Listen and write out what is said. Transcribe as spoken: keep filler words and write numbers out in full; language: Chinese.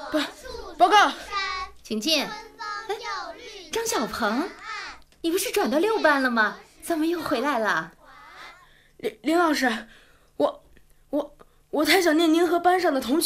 报报告， 请进。哎，张小鹏，你不是转到六班了吗？怎么又回来了？ 林林老师，我我我太想念您和班上的同学。